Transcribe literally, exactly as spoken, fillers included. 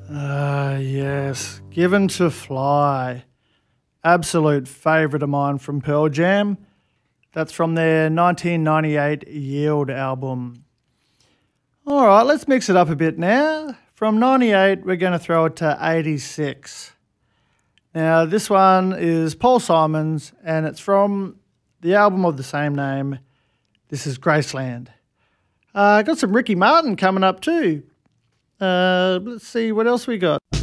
Ah, yes. Given to Fly. Absolute favourite of mine from Pearl Jam. That's from their nineteen ninety-eight Yield album. All right, let's mix it up a bit now. From ninety-eight, we're going to throw it to eighty-six. Now, this one is Paul Simon's, and it's from the album of the same name. This is Graceland. Uh, got some Ricky Martin coming up too. Uh, let's see what else we got.